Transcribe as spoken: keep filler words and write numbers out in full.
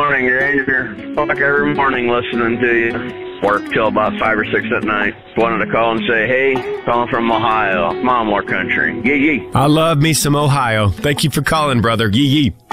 morning, Ranger. Fuck every morning listening to you. Work till about five or six at night. Wanted to call and say, hey, calling from Ohio, Mom War Country. Yee yee. I love me some Ohio. Thank you for calling, brother. Yee yee.